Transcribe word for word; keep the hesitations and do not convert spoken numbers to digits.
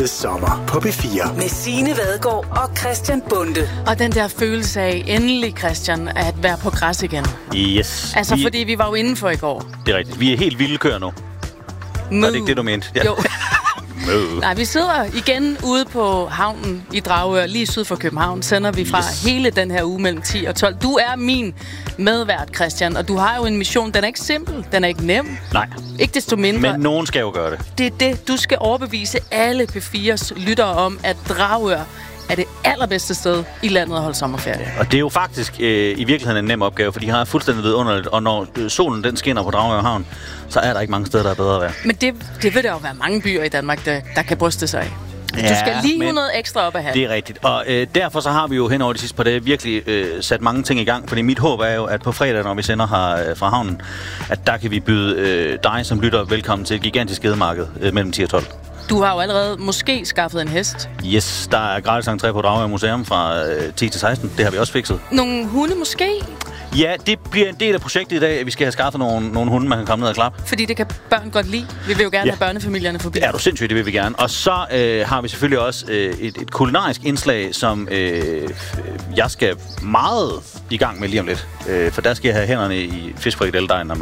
Sommer på B fire. Med Signe Vadgaard og Christian Bonde. Og den der følelse af endelig, Christian, at være på græs igen. Yes. Altså, vi... fordi vi var jo indenfor i går. Det er rigtigt. Vi er helt vilde kører nu. Mød. Var det ikke det, du mente? Ja. Jo. Nej, vi sidder igen ude på havnen i Dragør, lige syd for København. Sender vi fra yes. hele den her uge mellem ti og tolv. Du er min medvært, Christian, og du har jo en mission. Den er ikke simpel, den er ikke nem. Nej. Ikke desto mindre. Men nogen skal jo gøre det. Det er det, du skal overbevise alle P fires lyttere om, at Dragør er det allerbedste sted i landet at holde sommerferie. Ja, og det er jo faktisk øh, i virkeligheden en nem opgave, for de har fuldstændig vidunderligt, og når solen den skinner på Dragør Havn, så er der ikke mange steder, der er bedre at være. Men det, det vil der jo være mange byer i Danmark, der, der kan bryste sig af. Ja, du skal lige noget ekstra op at have. Det er rigtigt. Og øh, derfor så har vi jo hen over de sidste par dage virkelig øh, sat mange ting i gang. Fordi mit håb er jo, at på fredag, når vi sender her øh, fra havnen, at der kan vi byde øh, dig som lytter velkommen til et gigantisk gedemarked øh, mellem ti og tolv. Du har jo allerede måske skaffet en hest. Yes, der er gratis entré på Dragør Museum fra øh, ti til seksten. Det har vi også fikset. Nogle hunde måske? Ja, det bliver en del af projektet i dag, at vi skal have skaffet nogle, nogle hunde, man kan komme ned og klappe. Fordi det kan børn godt lide. Vi vil jo gerne ja. have børnefamilierne forbi. Det er du sindssygt, det vil vi gerne. Og så øh, har vi selvfølgelig også øh, et, et kulinarisk indslag, som øh, jeg skal meget i gang med lige om lidt. Øh, for der skal jeg have hænderne i fiskfrikadelledejen,